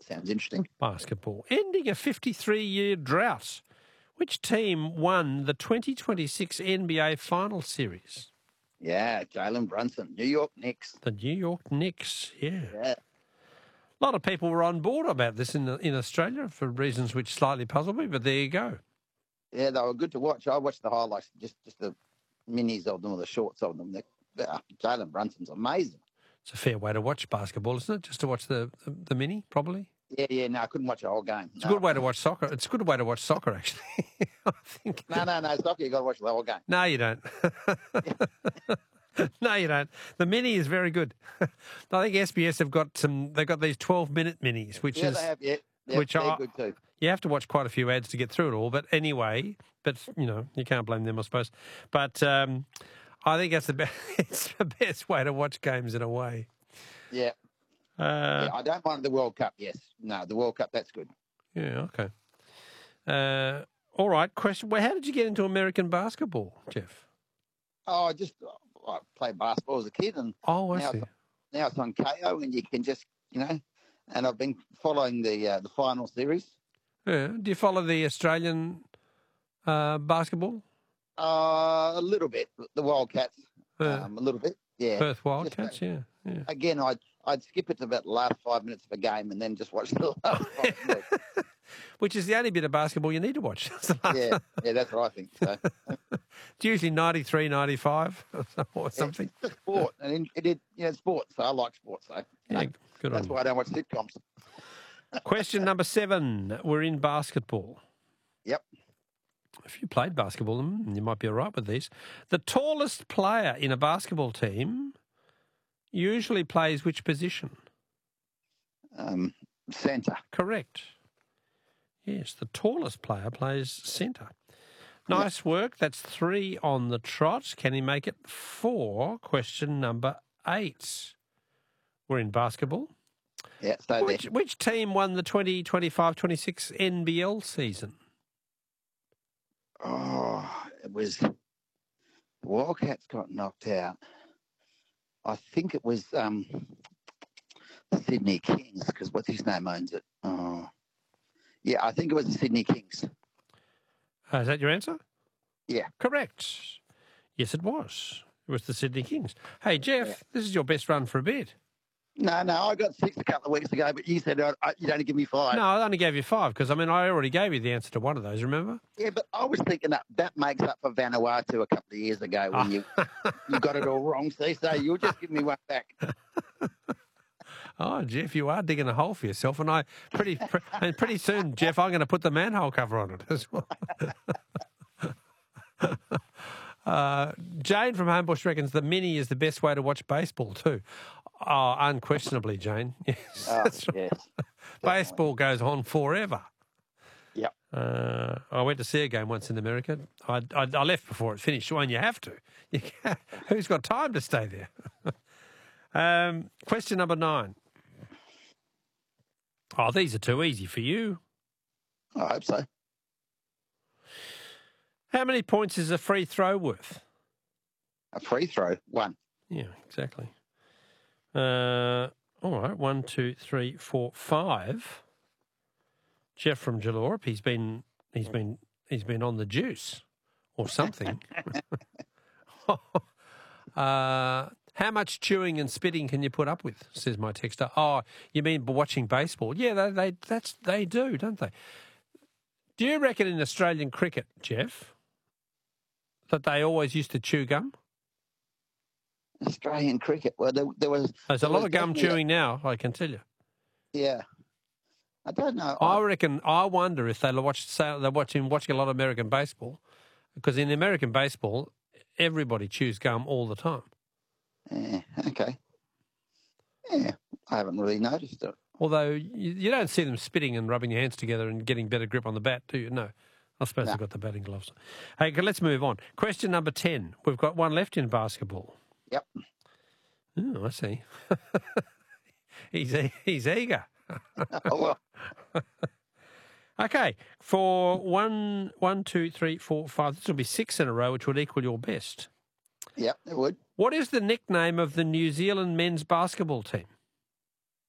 Sounds interesting. Basketball. Ending a 53-year drought. Which team won the 2026 NBA Finals Series? Yeah, Jalen Brunson, New York Knicks. The New York Knicks, yeah. Yeah. A lot of people were on board about this in Australia for reasons which slightly puzzled me, but there you go. Yeah, they were good to watch. I watched the highlights, just the minis of them or the shorts of them. Jalen Brunson's amazing. It's a fair way to watch basketball, isn't it? Just to watch the mini, probably. Yeah. No, I couldn't watch the whole game. It's a good way to watch soccer. It's a good way to watch soccer, actually. I think. No, soccer, you got to watch the whole game. No, you don't. No, you don't. The mini is very good. I think SBS have got some. They've got these 12-minute minis, which they have. Yeah, they're good too. You have to watch quite a few ads to get through it all. But anyway, you can't blame them, I suppose. But I think that's it's the best way to watch games in a way. Yeah. I don't mind the World Cup. Yes. No, the World Cup, that's good. Yeah. Okay. All right. Question: how did you get into American basketball, Jeff? Oh, I played basketball as a kid, and I see. Now it's on KO, and you can just, and I've been following the final series. Yeah. Do you follow the Australian basketball? A little bit. The Wildcats, a little bit. Yeah. Perth Wildcats, yeah. Again, I'd skip it to about the last 5 minutes of a game and then just watch the last 5 minutes. Which is the only bit of basketball you need to watch. Yeah, that's what I think. So. It's usually 93, 95 or something. It's sport, and it's sport, so I like sport. So good. That's why I don't watch sitcoms. Question number 7. We're in basketball. Yep. If you played basketball, you might be all right with these. The tallest player in a basketball team usually plays which position? Centre. Correct. Yes, the tallest player plays centre. Nice work. That's 3 on the trot. Can he make it 4? Question number 8. We're in basketball. Yeah, stay there. Which team won the 2025-26 NBL season? Oh, it was the Wildcats got knocked out. I think it was Sydney Kings, because what's his name owns it? Oh, yeah, I think it was the Sydney Kings. Is that your answer? Yeah. Correct. Yes, it was. It was the Sydney Kings. Hey, Jeff, This is your best run for a bit. No, I got 6 a couple of weeks ago, but you said you'd only give me 5. No, I only gave you 5 because, I already gave you the answer to one of those, remember? Yeah, but I was thinking that makes up for Vanuatu a couple of years ago when you got it all wrong. See, so you'll just give me one back. Oh, Jeff, you are digging a hole for yourself, and pretty soon, Jeff, I'm going to put the manhole cover on it as well. Jane from Homebush reckons the mini is the best way to watch baseball too. Oh, unquestionably, Jane. Yes, that's right. Yes, baseball goes on forever. Yep. I went to see a game once in America. I left before it finished. Well, and you have to. Who's got time to stay there? Question number 9. Oh, these are too easy for you. I hope so. How many points is a free throw worth? A free throw? 1. Yeah, exactly. All right, 1, 2, 3, 4, 5. Jeff from Jalorp, he's been on the juice or something. How much chewing and spitting can you put up with? Says my texter. Oh, you mean watching baseball? Yeah, they do, don't they? Do you reckon in Australian cricket, Jeff, that they always used to chew gum? Australian cricket. Well, there's a lot of gum chewing now, I can tell you. Yeah. I don't know. I wonder if they're watching a lot of American baseball, because in American baseball, everybody chews gum all the time. Yeah, okay. Yeah, I haven't really noticed it. Although you don't see them spitting and rubbing your hands together and getting better grip on the bat, do you? No. I suppose they've got the batting gloves. Hey, let's move on. Question number 10. We've got one left in basketball. Yep. Oh, I see. He's eager. Oh, well. Okay, for 1, 2, 3, 4, 5, this will be 6 in a row, which would equal your best. Yep, it would. What is the nickname of the New Zealand men's basketball team?